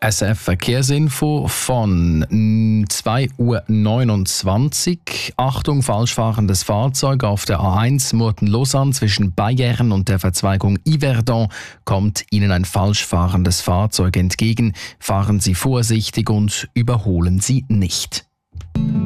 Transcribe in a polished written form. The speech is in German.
SF Verkehrsinfo von 2:29 Uhr. Achtung, falsch fahrendes Fahrzeug auf der A1 Murten-Lausanne zwischen Bayern und der Verzweigung Yverdon kommt Ihnen ein falsch fahrendes Fahrzeug entgegen. Fahren Sie vorsichtig und überholen Sie nicht.